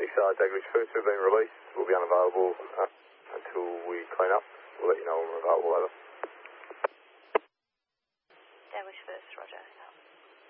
Daglish First, we've been released. We'll be unavailable until we clean up. We'll let you know when we're available later. Daglish First, roger.